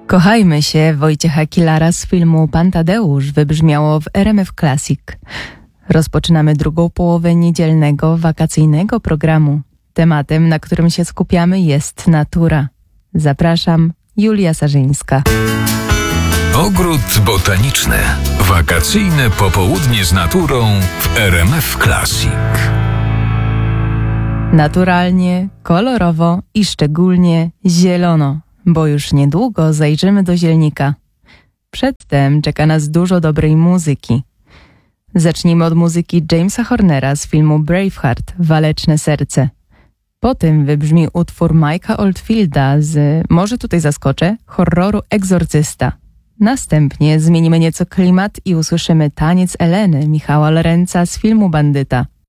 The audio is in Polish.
Kochajmy się Wojciecha Kilara z filmu Pan Tadeusz wybrzmiało w RMF Classic. Rozpoczynamy drugą połowę niedzielnego, wakacyjnego programu. Tematem, na którym się skupiamy, jest natura. Zapraszam, Julia Sarzyńska. Ogród botaniczny. Wakacyjne popołudnie z naturą w RMF Classic. Naturalnie, kolorowo i szczególnie zielono, bo już niedługo zajrzymy do zielnika. Przedtem czeka nas dużo dobrej muzyki. Zacznijmy od muzyki Jamesa Hornera z filmu Braveheart – Waleczne serce. Potem wybrzmi utwór Mike'a Oldfielda z, może tutaj zaskoczę, horroru Egzorcysta. Następnie zmienimy nieco klimat i usłyszymy Taniec Eleny Michała Lorenza z filmu Bandyta.